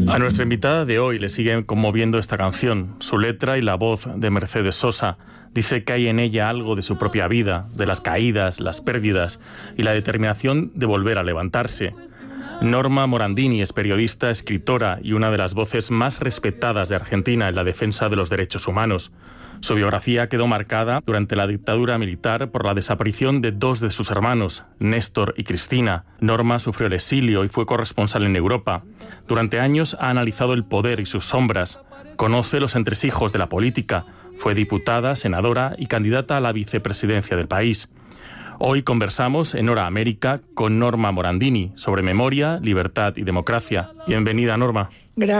A nuestra invitada de hoy le sigue conmoviendo esta canción, su letra y la voz de Mercedes Sosa. Dice que hay en ella algo de su propia vida, de las caídas, las pérdidas y la determinación de volver a levantarse. Norma Morandini es periodista, escritora y una de las voces más respetadas de Argentina en la defensa de los derechos humanos. Su biografía quedó marcada durante la dictadura militar por la desaparición de dos de sus hermanos, Néstor y Cristina. Norma sufrió el exilio y fue corresponsal en Europa. Durante años ha analizado el poder y sus sombras. Conoce los entresijos de la política. Fue diputada, senadora y candidata a la vicepresidencia del país. Hoy conversamos en Hora América con Norma Morandini sobre memoria, libertad y democracia. Bienvenida, Norma.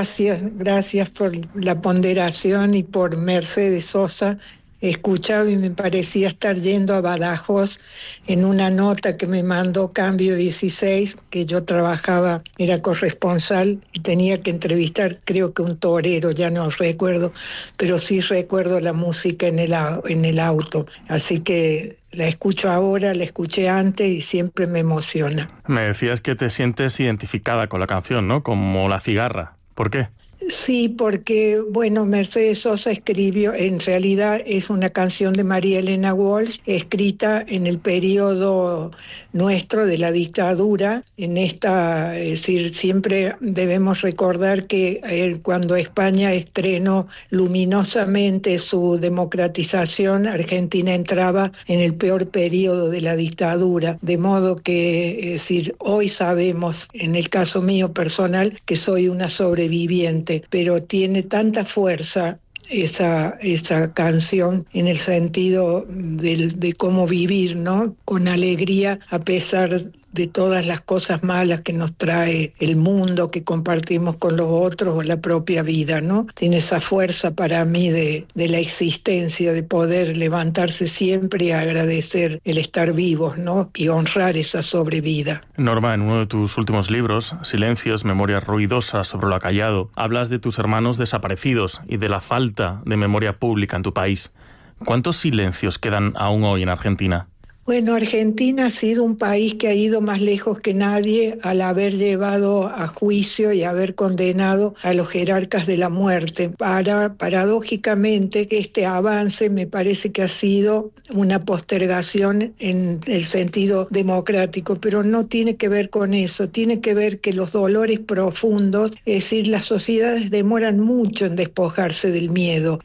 Gracias por la ponderación y por Mercedes Sosa. He escuchado y me parecía estar yendo a Badajoz en una nota que me mandó Cambio 16, que yo trabajaba, era corresponsal y tenía que entrevistar, creo que un torero, ya no recuerdo, pero sí recuerdo la música en el auto. Así que la escucho ahora, la escuché antes y siempre me emociona. Me decías que te sientes identificada con la canción, ¿no? Como la cigarra. ¿Por qué? Sí, porque, Mercedes Sosa escribió, en realidad es una canción de María Elena Walsh, escrita en el periodo nuestro de la dictadura. Es decir, siempre debemos recordar que cuando España estrenó luminosamente su democratización, Argentina entraba en el peor periodo de la dictadura, de modo que, es decir, hoy sabemos, en el caso mío personal, que soy una sobreviviente, pero tiene tanta fuerza esa canción en el sentido de cómo vivir, ¿no? Con alegría a pesar de todas las cosas malas que nos trae el mundo que compartimos con los otros o la propia vida, ¿no? Tiene esa fuerza para mí de la existencia, de poder levantarse siempre y agradecer el estar vivos, ¿no? Y honrar esa sobrevida. Norma, en uno de tus últimos libros, Silencios, memorias ruidosas sobre lo acallado, hablas de tus hermanos desaparecidos y de la falta de memoria pública en tu país. ¿Cuántos silencios quedan aún hoy en Argentina? Argentina ha sido un país que ha ido más lejos que nadie al haber llevado a juicio y haber condenado a los jerarcas de la muerte. Paradójicamente, este avance me parece que ha sido una postergación en el sentido democrático, pero no tiene que ver con eso, tiene que ver que los dolores profundos, es decir, las sociedades demoran mucho en despojarse del miedo.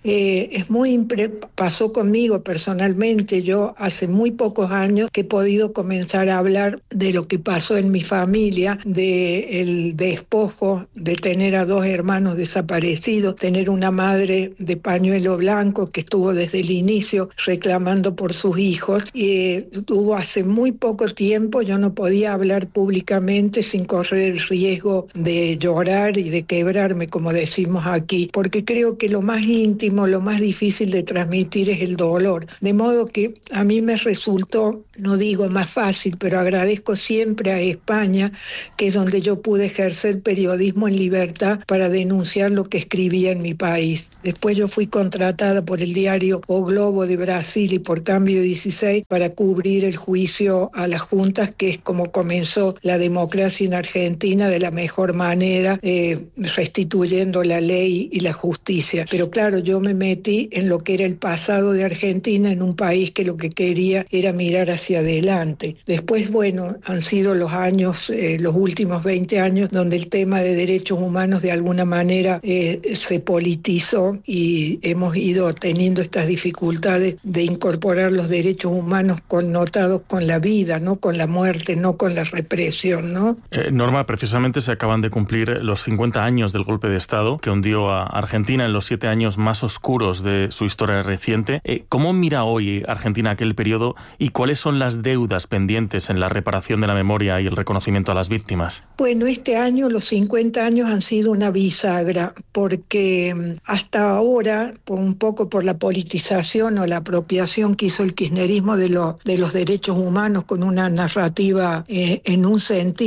Pasó conmigo personalmente, yo hace muy pocos años que he podido comenzar a hablar de lo que pasó en mi familia, del despojo de tener a dos hermanos desaparecidos, tener una madre de pañuelo blanco que estuvo desde el inicio reclamando por sus hijos. Hubo hace muy poco tiempo, yo no podía hablar públicamente sin correr el riesgo de llorar y de quebrarme, como decimos aquí, porque creo que lo más íntimo, lo más difícil de transmitir es el dolor. De modo que a mí me resultó, no digo más fácil, pero agradezco siempre a España, que es donde yo pude ejercer periodismo en libertad para denunciar lo que escribía en mi país. Después yo fui contratada por el diario O Globo de Brasil y por Cambio 16 para cubrir el juicio a las juntas, que es como comenzó la democracia en Argentina de la mejor manera, restituyendo la ley y la justicia. Pero claro, yo me metí en lo que era el pasado de Argentina, en un país que lo que quería era mirar hacia adelante. Después, han sido los años, los últimos 20 años, donde el tema de derechos humanos de alguna manera se politizó y hemos ido teniendo estas dificultades de incorporar los derechos humanos connotados con la vida, no con la muerte, no con la represión, ¿no? Norma, precisamente se acaban de cumplir los 50 años del golpe de Estado que hundió a Argentina en los 7 años más oscuros de su historia reciente. ¿Cómo mira hoy Argentina aquel periodo y cuáles son las deudas pendientes en la reparación de la memoria y el reconocimiento a las víctimas? Este año, los 50 años han sido una bisagra, porque hasta ahora, un poco por la politización o la apropiación que hizo el kirchnerismo de los derechos humanos con una narrativa en un sentido,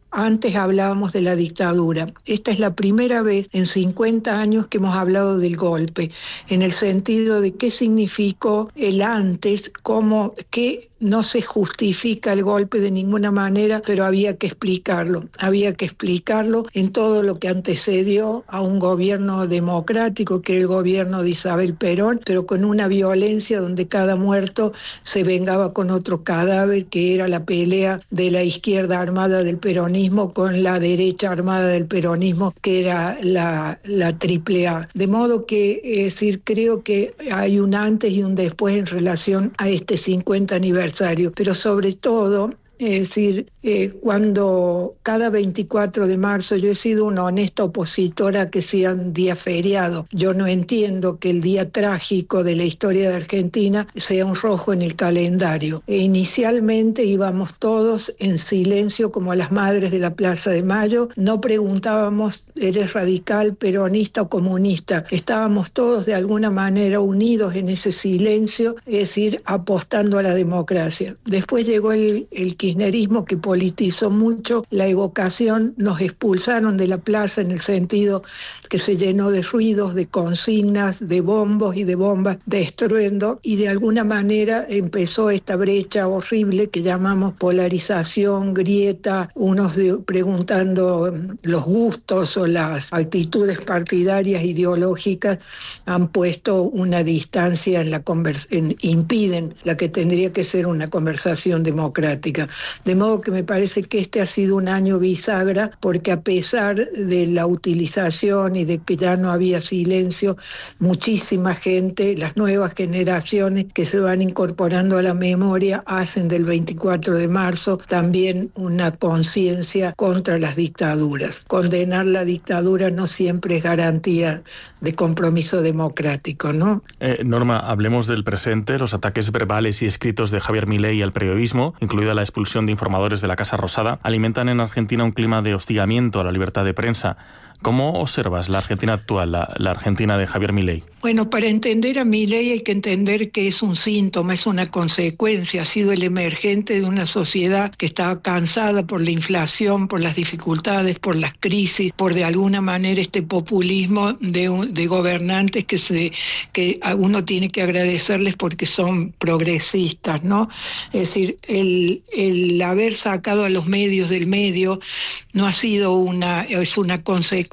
Antes hablábamos de la dictadura. Esta es la primera vez en 50 años que hemos hablado del golpe, en el sentido de qué significó el antes, cómo, que no se justifica el golpe de ninguna manera, pero había que explicarlo. Había que explicarlo en todo lo que antecedió a un gobierno democrático, que era el gobierno de Isabel Perón, pero con una violencia donde cada muerto se vengaba con otro cadáver, que era la pelea de la izquierda armada del peronismo con la derecha armada del peronismo, que era la AAA. De modo que, es decir, creo que hay un antes y un después en relación a este 50 aniversario, pero sobre todo, es decir, cuando cada 24 de marzo yo he sido una honesta opositora a que sea un día feriado. Yo no entiendo que el día trágico de la historia de Argentina sea un rojo en el calendario. Inicialmente íbamos todos en silencio como las madres de la Plaza de Mayo. No preguntábamos, ¿eres radical, peronista o comunista? Estábamos todos de alguna manera unidos en ese silencio, es decir, apostando a la democracia. Después llegó el kirchnerismo, que politizó mucho la evocación, nos expulsaron de la plaza en el sentido que se llenó de ruidos, de consignas, de bombos y de bombas, de estruendo, y de alguna manera empezó esta brecha horrible que llamamos polarización, grieta, unos preguntando los gustos o las actitudes partidarias, ideológicas, han puesto una distancia en la impiden la que tendría que ser una conversación democrática. De modo que me parece que este ha sido un año bisagra, porque a pesar de la utilización y de que ya no había silencio, muchísima gente, las nuevas generaciones que se van incorporando a la memoria, hacen del 24 de marzo también una conciencia contra las dictaduras. Condenar la dictadura no siempre es garantía de compromiso democrático, ¿no? Norma, hablemos del presente. Los ataques verbales y escritos de Javier Milei al periodismo, incluida la expulsión de informadores de la Casa Rosada, alimentan en Argentina un clima de hostigamiento a la libertad de prensa. ¿Cómo observas la Argentina actual, la Argentina de Javier Milei? Bueno, para entender a Milei hay que entender que es un síntoma, es una consecuencia, ha sido el emergente de una sociedad que estaba cansada por la inflación, por las dificultades, por las crisis, por de alguna manera este populismo de gobernantes que a uno tiene que agradecerles porque son progresistas, ¿no? Es decir, el haber sacado a los medios del medio no ha sido es una consecuencia.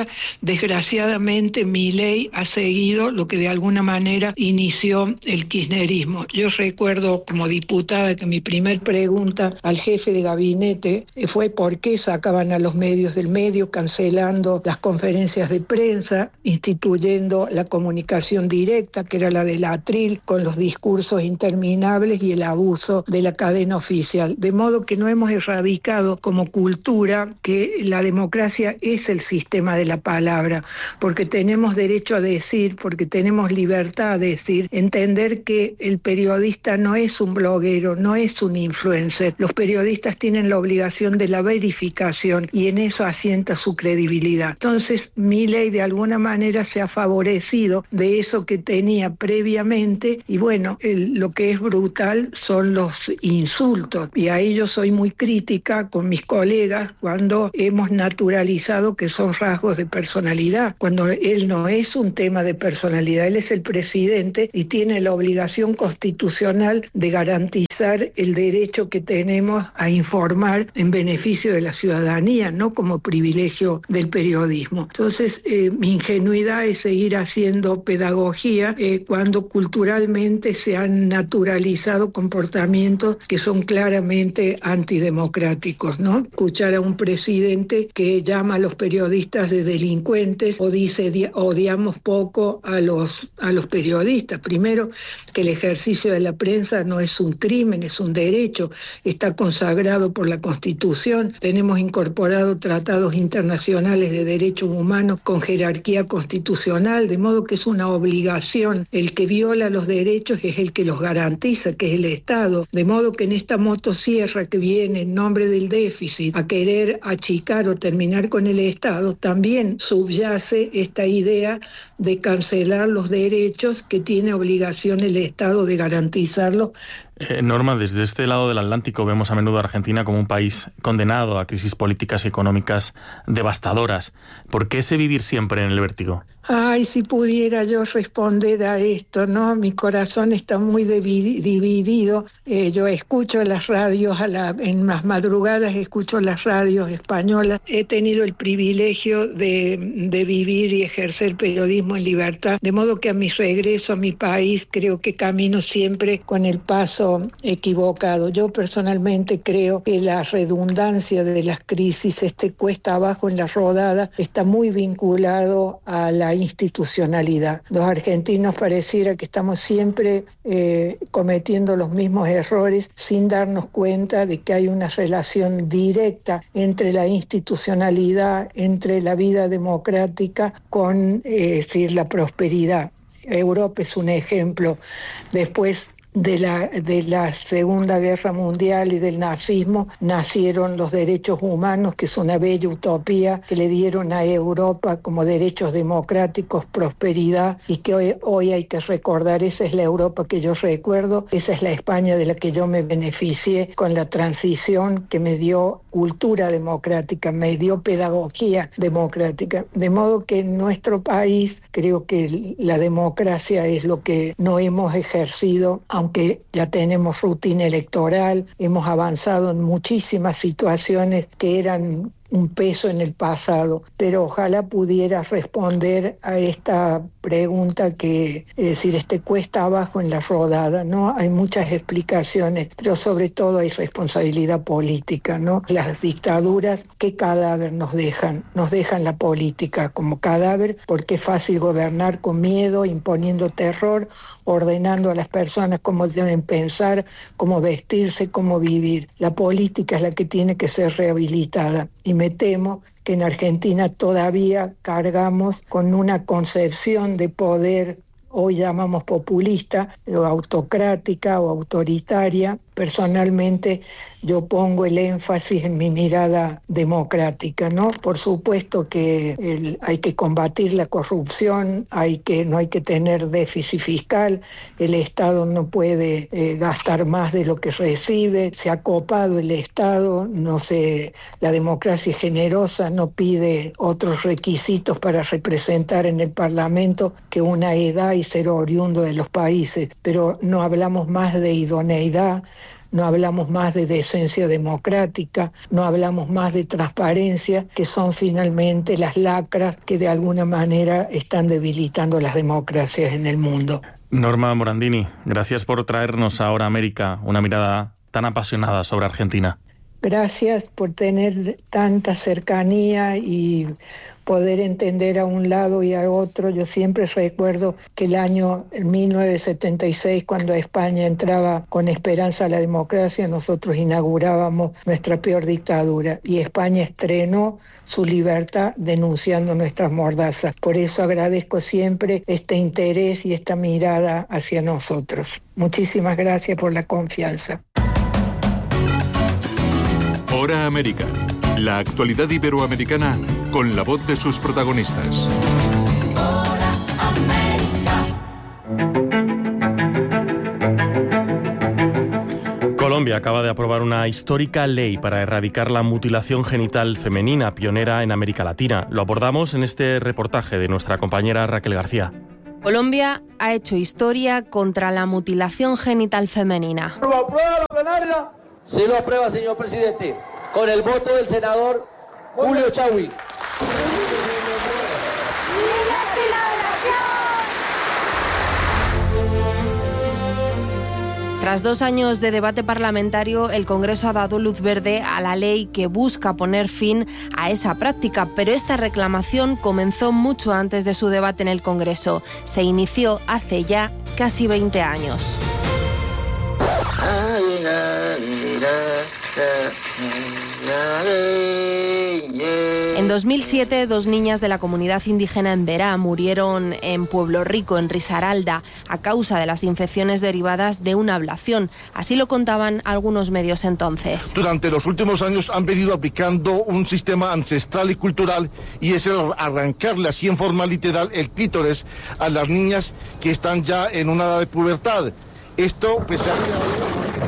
Desgraciadamente, Milei ha seguido lo que de alguna manera inició el kirchnerismo. Yo recuerdo como diputada que mi primer pregunta al jefe de gabinete fue por qué sacaban a los medios del medio, cancelando las conferencias de prensa, instituyendo la comunicación directa, que era la del atril, con los discursos interminables y el abuso de la cadena oficial. De modo que no hemos erradicado como cultura que la democracia es el sistema de la palabra, porque tenemos derecho a decir, porque tenemos libertad de decir, entender que el periodista no es un bloguero, no es un influencer. Los periodistas tienen la obligación de la verificación y en eso asienta su credibilidad. Entonces, Milei de alguna manera se ha favorecido de eso que tenía previamente y bueno, lo que es brutal son los insultos y ahí yo soy muy crítica con mis colegas cuando hemos naturalizado que son rasgos de personalidad, cuando él no es un tema de personalidad, él es el presidente y tiene la obligación constitucional de garantizar el derecho que tenemos a informar en beneficio de la ciudadanía, no como privilegio del periodismo. Entonces, mi ingenuidad es seguir haciendo pedagogía cuando culturalmente se han naturalizado comportamientos que son claramente antidemocráticos, ¿no? Escuchar a un presidente que llama a los periodistas de delincuentes o dice odiamos poco a los periodistas. Primero, que el ejercicio de la prensa no es un crimen, es un derecho, está consagrado por la Constitución, tenemos incorporado tratados internacionales de derechos humanos con jerarquía constitucional, de modo que es una obligación. El que viola los derechos es el que los garantiza, que es el Estado, de modo que en esta motosierra que viene en nombre del déficit a querer achicar o terminar con el Estado, también subyace esta idea de cancelar los derechos que tiene obligación el Estado de garantizarlos Norma, desde este lado del Atlántico vemos a menudo a Argentina como un país condenado a crisis políticas y económicas devastadoras. ¿Por qué ese vivir siempre en el vértigo? Ay, si pudiera yo responder a esto, ¿no? Mi corazón está muy dividido. Yo escucho las radios, en las madrugadas escucho las radios españolas. He tenido el privilegio de vivir y ejercer periodismo en libertad, de modo que a mi regreso a mi país creo que camino siempre con el paso equivocado. Yo personalmente creo que la redundancia de las crisis, cuesta abajo en la rodada, está muy vinculado a la institucionalidad. Los argentinos pareciera que estamos siempre cometiendo los mismos errores sin darnos cuenta de que hay una relación directa entre la institucionalidad, entre la vida democrática con la prosperidad. Europa es un ejemplo. Después de la Segunda Guerra Mundial y del nazismo nacieron los derechos humanos, que es una bella utopía que le dieron a Europa como derechos democráticos, prosperidad, y que hoy hay que recordar. Esa es la Europa que yo recuerdo, esa es la España de la que yo me beneficié con la transición, que me dio cultura democrática, me dio pedagogía democrática. De modo que en nuestro país creo que la democracia es lo que no hemos ejercido, aunque ya tenemos rutina electoral, hemos avanzado en muchísimas situaciones que eran un peso en el pasado, pero ojalá pudiera responder a esta pregunta que, es decir, cuesta abajo en la rodada, ¿no? Hay muchas explicaciones, pero sobre todo hay responsabilidad política, ¿no? Las dictaduras, ¿qué cadáver nos dejan? Nos dejan la política como cadáver, porque es fácil gobernar con miedo, imponiendo terror, ordenando a las personas cómo deben pensar, cómo vestirse, cómo vivir. La política es la que tiene que ser rehabilitada, y me temo que en Argentina todavía cargamos con una concepción de poder, hoy llamamos populista, o autocrática o autoritaria. Personalmente yo pongo el énfasis en mi mirada democrática, ¿no? Por supuesto que hay que combatir la corrupción, no hay que tener déficit fiscal, el Estado no puede gastar más de lo que recibe, se ha copado el Estado, la democracia es generosa, no pide otros requisitos para representar en el Parlamento que una edad y ser oriundo de los países, pero no hablamos más de idoneidad, no hablamos más de decencia democrática, no hablamos más de transparencia, que son finalmente las lacras que de alguna manera están debilitando las democracias en el mundo. Norma Morandini, gracias por traernos ahora a América una mirada tan apasionada sobre Argentina. Gracias por tener tanta cercanía y poder entender a un lado y a otro. Yo siempre recuerdo que el año 1976, cuando España entraba con esperanza a la democracia, nosotros inaugurábamos nuestra peor dictadura y España estrenó su libertad denunciando nuestras mordazas. Por eso agradezco siempre este interés y esta mirada hacia nosotros. Muchísimas gracias por la confianza. Hora América. La actualidad iberoamericana con la voz de sus protagonistas. Hora América. Colombia acaba de aprobar una histórica ley para erradicar la mutilación genital femenina, pionera en América Latina. Lo abordamos en este reportaje de nuestra compañera Raquel García. Colombia ha hecho historia contra la mutilación genital femenina. ¿Lo aprueba la plenaria? Sí lo aprueba, señor presidente, con el voto del senador Julio Chaui. Tras 2 años de debate parlamentario, el Congreso ha dado luz verde a la ley que busca poner fin a esa práctica, pero esta reclamación comenzó mucho antes de su debate en el Congreso. Se inició hace ya casi 20 años. En 2007, 2 niñas de la comunidad indígena en Berá murieron en Pueblo Rico, en Risaralda, a causa de las infecciones derivadas de una ablación. Así lo contaban algunos medios entonces. Durante los últimos años han venido aplicando un sistema ancestral y cultural, y es el arrancarle así en forma literal el clítoris a las niñas que están ya en una edad de pubertad. Esto, pese a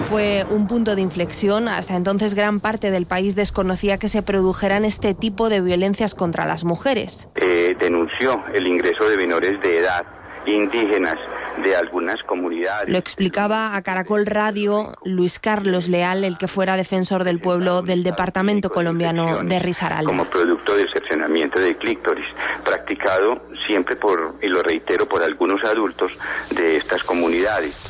fue un punto de inflexión. Hasta entonces gran parte del país desconocía que se produjeran este tipo de violencias contra las mujeres. Denunció el ingreso de menores de edad indígenas de algunas comunidades. Lo explicaba a Caracol Radio Luis Carlos Leal, el que fuera defensor del pueblo del departamento colombiano de Risaralda. Como producto del cercenamiento de clítoris, practicado siempre y lo reitero, por algunos adultos de estas comunidades.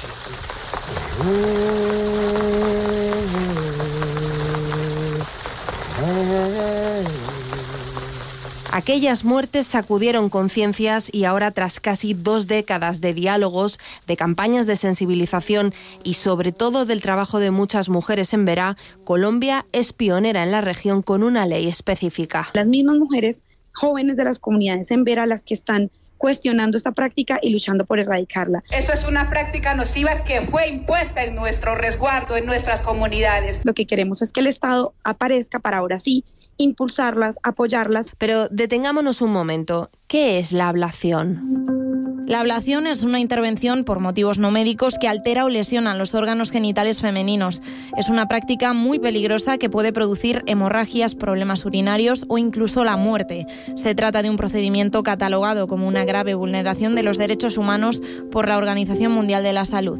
Aquellas muertes sacudieron conciencias y ahora, tras casi 2 décadas de diálogos, de campañas de sensibilización y sobre todo del trabajo de muchas mujeres en Beraa, Colombia es pionera en la región con una ley específica. Las mismas mujeres jóvenes de las comunidades en Beraa las que están cuestionando esta práctica y luchando por erradicarla. Esto es una práctica nociva que fue impuesta en nuestro resguardo, en nuestras comunidades. Lo que queremos es que el Estado aparezca para ahora sí impulsarlas, apoyarlas. Pero detengámonos un momento. ¿Qué es la ablación? La ablación es una intervención por motivos no médicos que altera o lesiona los órganos genitales femeninos. Es una práctica muy peligrosa que puede producir hemorragias, problemas urinarios o incluso la muerte. Se trata de un procedimiento catalogado como una grave vulneración de los derechos humanos por la Organización Mundial de la Salud.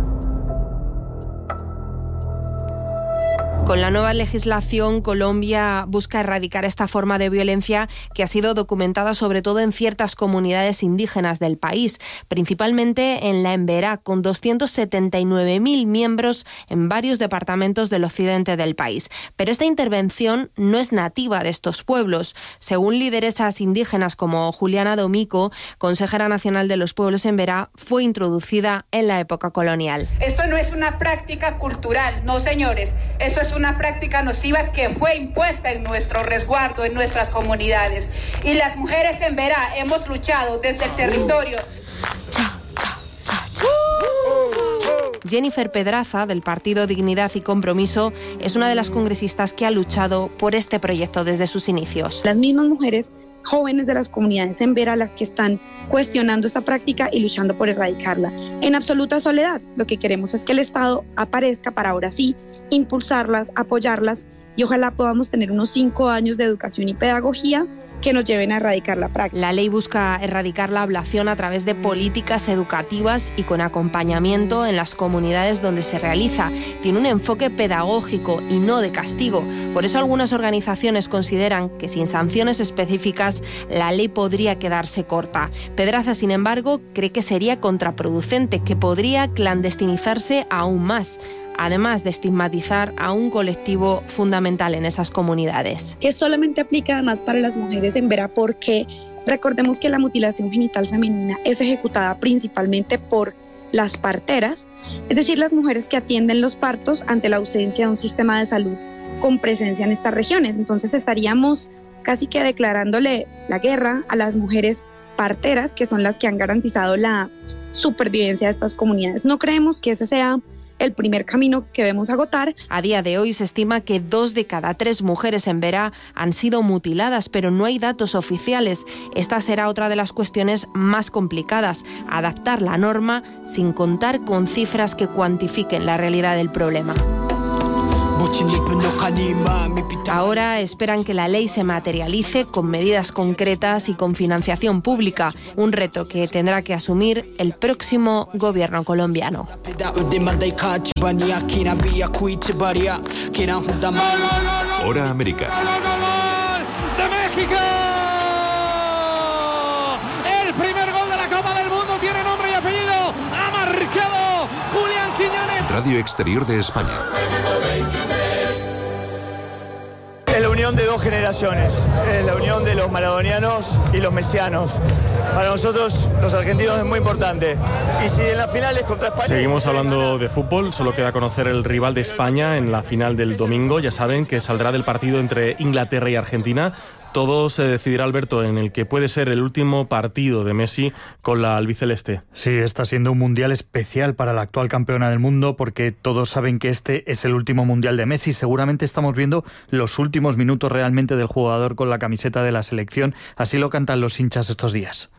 Con la nueva legislación, Colombia busca erradicar esta forma de violencia que ha sido documentada sobre todo en ciertas comunidades indígenas del país, principalmente en la Emberá, con 279.000 miembros en varios departamentos del occidente del país. Pero esta intervención no es nativa de estos pueblos. Según lideresas indígenas como Juliana Domico, consejera nacional de los pueblos Emberá, fue introducida en la época colonial. Esto no es una práctica cultural, no señores. Esto es una práctica nociva que fue impuesta en nuestro resguardo, en nuestras comunidades. Y las mujeres en Beraa hemos luchado desde el territorio. Jennifer Pedraza, del partido Dignidad y Compromiso, es una de las congresistas que ha luchado por este proyecto desde sus inicios. Las mismas mujeres jóvenes de las comunidades en Beraa las que están cuestionando esta práctica y luchando por erradicarla. En absoluta soledad, lo que queremos es que el Estado aparezca para ahora sí impulsarlas, apoyarlas y ojalá podamos tener unos 5 años de educación y pedagogía que nos lleven a erradicar la práctica. La ley busca erradicar la ablación a través de políticas educativas y con acompañamiento en las comunidades donde se realiza. Tiene un enfoque pedagógico y no de castigo. Por eso algunas organizaciones consideran que sin sanciones específicas la ley podría quedarse corta. Pedraza, sin embargo, cree que sería contraproducente, que podría clandestinizarse aún más, además de estigmatizar a un colectivo fundamental en esas comunidades. Que solamente aplica además para las mujeres en Beraa porque recordemos que la mutilación genital femenina es ejecutada principalmente por las parteras, es decir, las mujeres que atienden los partos ante la ausencia de un sistema de salud con presencia en estas regiones. Entonces estaríamos casi que declarándole la guerra a las mujeres parteras, que son las que han garantizado la supervivencia de estas comunidades. No creemos que ese sea el primer camino que debemos agotar. A día de hoy se estima que 2 de cada 3 mujeres en Beraa han sido mutiladas, pero no hay datos oficiales. Esta será otra de las cuestiones más complicadas, adaptar la norma sin contar con cifras que cuantifiquen la realidad del problema. Ahora esperan que la ley se materialice con medidas concretas y con financiación pública, un reto que tendrá que asumir el próximo gobierno colombiano. Hora América. ¡De México! El primer gol de la Copa del Mundo tiene nombre y apellido. Ha marcado Julián Quiñones. Radio Exterior de España. Es la unión de 2 generaciones, es la unión de los maradonianos y los mesianos. Para nosotros, los argentinos, es muy importante. Y si en las finales contra España... Seguimos hablando de fútbol, solo queda conocer el rival de España en la final del domingo. Ya saben que saldrá del partido entre Inglaterra y Argentina. Todo se decidirá, Alberto, en el que puede ser el último partido de Messi con la albiceleste. Sí, está siendo un mundial especial para la actual campeona del mundo porque todos saben que este es el último mundial de Messi. Seguramente estamos viendo los últimos minutos realmente del jugador con la camiseta de la selección. Así lo cantan los hinchas estos días.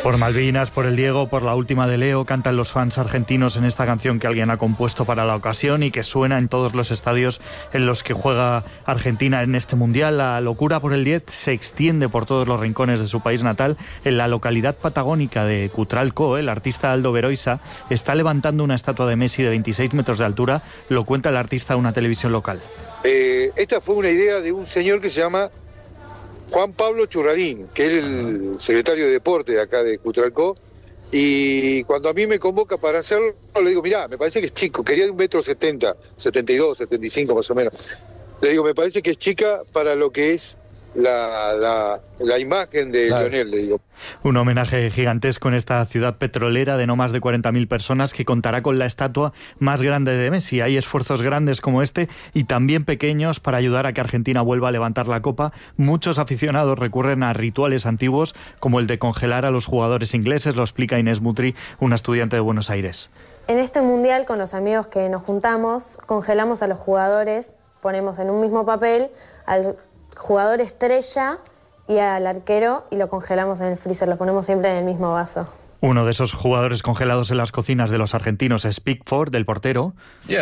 Por Malvinas, por el Diego, por la última de Leo, cantan los fans argentinos en esta canción que alguien ha compuesto para la ocasión y que suena en todos los estadios en los que juega Argentina en este Mundial. La locura por el 10 se extiende por todos los rincones de su país natal. En la localidad patagónica de Cutralcó, el artista Aldo Beroisa está levantando una estatua de Messi de 26 metros de altura. Lo cuenta el artista a una televisión local. Esta fue una idea de un señor que se llama Juan Pablo Churrarín, que es el secretario de Deporte de acá de Cutralcó, y cuando a mí me convoca para hacerlo, le digo, mirá, me parece que es chico, quería de 1,70 m, 72, 75 más o menos. Le digo, me parece que es chica para lo que es la imagen de Lionel, le digo. Un homenaje gigantesco en esta ciudad petrolera de no más de 40.000 personas que contará con la estatua más grande de Messi. Hay esfuerzos grandes como este y también pequeños para ayudar a que Argentina vuelva a levantar la copa. Muchos aficionados recurren a rituales antiguos como el de congelar a los jugadores ingleses, lo explica Inés Mutri, una estudiante de Buenos Aires. En este mundial, con los amigos que nos juntamos, congelamos a los jugadores, ponemos en un mismo papel al jugador estrella y al arquero y lo congelamos en el freezer, lo ponemos siempre en el mismo vaso. Uno de esos jugadores congelados en las cocinas de los argentinos es Pickford, del portero,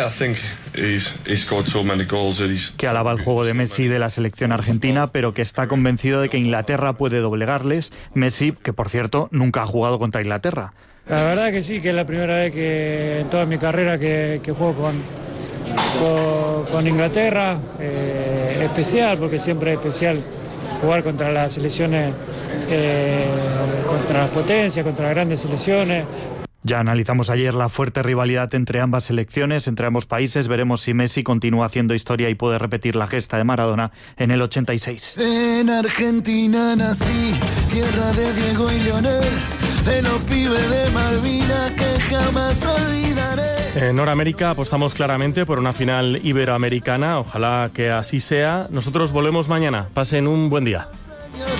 que alaba el juego de Messi de la selección argentina, pero que está convencido de que Inglaterra puede doblegarles. Messi, que por cierto nunca ha jugado contra Inglaterra. La verdad que sí, que es la primera vez que en toda mi carrera que juego con Inglaterra. Especial, porque siempre es especial jugar contra las selecciones, contra las potencias, contra las grandes selecciones. Ya analizamos ayer la fuerte rivalidad entre ambas selecciones, entre ambos países. Veremos si Messi continúa haciendo historia y puede repetir la gesta de Maradona en el 86. En Argentina nací, tierra de Diego y Lionel, de los pibes de Malvinas que jamás olvidaré. En Noramérica apostamos claramente por una final iberoamericana. Ojalá que así sea. Nosotros volvemos mañana. Pasen un buen día.